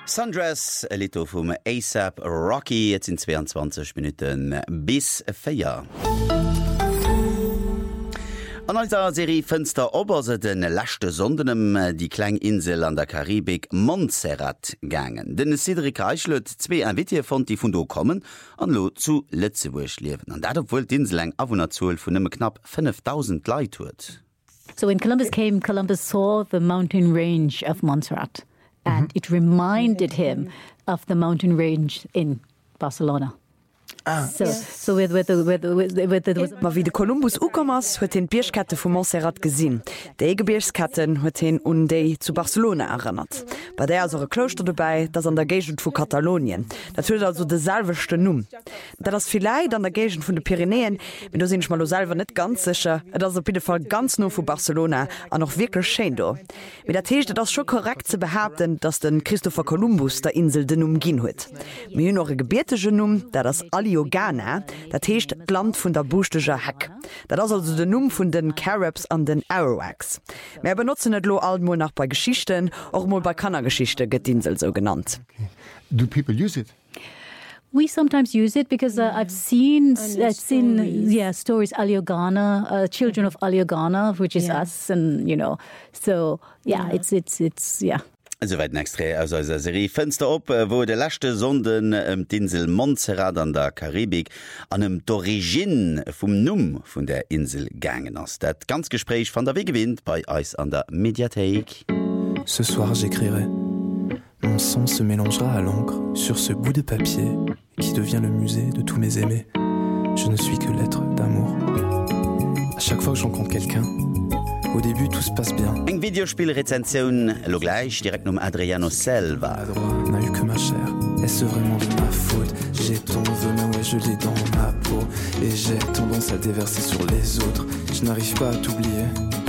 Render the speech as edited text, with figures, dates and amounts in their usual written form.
Sundress, ein Lied vom A$AP Rocky, jetzt in 22 Minuten bis 4. An alter Serie Fenster ober se den lachte Sondenem die Kleinsel an der Karibik Montserrat gangen. Den Cedric Eichlet 2 Invitier von die vun do kommen an lo zu Lützeburg liewen. An dat obwohl d'Insel eng Awohnerzahl vun nëmme knapp 5.000 Leute huet. So when Columbus came, Columbus saw the mountain range of Montserrat, and it reminded him of the mountain range in Barcelona. Ma wie de Kolumbus ukommers huet den Bierschkette vu Montserrat gesinn. Déi Gebiersketten huet hin un déi zu Barcelona erinnert. Bei der as Kloster dabei, dats an der Gegend vu Katalonien. Dat huet also de selwechte Numm. Dat ass vielleicht an der Gegend vun de Pyrenäen, wenn du sinnch mal lo selwer net ganz sicher, et ass op bitte Fall ganz no vu Barcelona an noch wirklich schein do. Mit der Techte das schon korrekt ze behaupten, dats den Christopher Columbus der Insel den Numm ginn huet. Mi hun noch e gebiertege Numm, der das Aliogana, dat heescht Land vun der Buchteger Heck. Dat ass also den Numm vun den Caribs an den Arawaks. Mer benutzen net lo altmo nach bei Geschichten, och mal bei Kannergeschichte gët Insel so genannt. Okay. Do people use it? We sometimes use it because I've seen stories Aliogana, children of Aliogana, which is us, and so it's Soweit extra aus der Serie Fenster op, wo de lachte Sonden d'Insel Montserrat an der Karibik an d'Origine vum Numm vun der Insel gangen ass. Dat ganz Gespräch van der Wegewinnt bei Eis an der Mediathek. Ce soir j'écrirai. Mon sang se mélangera à l'encre sur ce bout de papier qui devient le musée de tous mes aimés. Je ne suis que lettre d'amour. À chaque fois que je rencontre quelqu'un, au début, tout se passe bien. Eng Videospielrezension, lo gleich direkt Adriano Selva. À droite n'a eu que ma chair. Est-ce vraiment de ma faute? J'ai ton venin, ouais, je l'ai dans ma peau. Et j'ai tendance à déverser sur les autres. Je n'arrive pas à t'oublier.